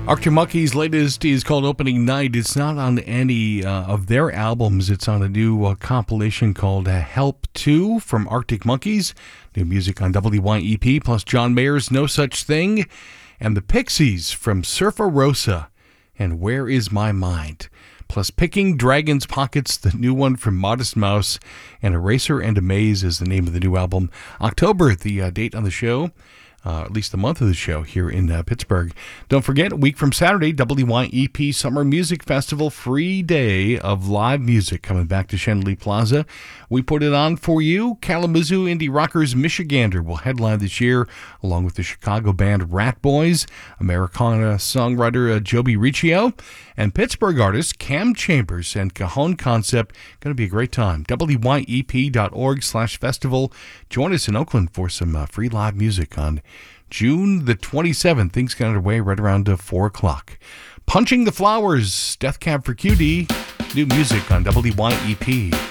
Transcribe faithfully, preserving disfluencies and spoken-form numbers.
Arctic Monkeys' latest is called Opening Night. It's not on any uh, of their albums. It's on a new uh, compilation called uh, Help two from Arctic Monkeys. New music on W Y E P, plus John Mayer's No Such Thing, and the Pixies from Surfer Rosa and Where Is My Mind, plus Picking Dragon's Pockets, the new one from Modest Mouse, and Eraser and Amaze is the name of the new album. October, the uh, date on the show. Uh, at least the month of the show here in uh, Pittsburgh. Don't forget, a week from Saturday, W Y E P Summer Music Festival, free day of live music coming back to Chandelier Plaza. We put it on for you. Kalamazoo Indie Rockers Michigander will headline this year, along with the Chicago band Rat Boys, Americana songwriter uh, Joby Riccio, and Pittsburgh artists Cam Chambers and Cajon Concept. Going to be a great time. W Y E P dot org slash festival. Join us in Oakland for some uh, free live music on June the twenty-seventh. Things get underway right around uh, four o'clock. Punching the Flowers, Death Cab for Cutie. New music on W Y E P.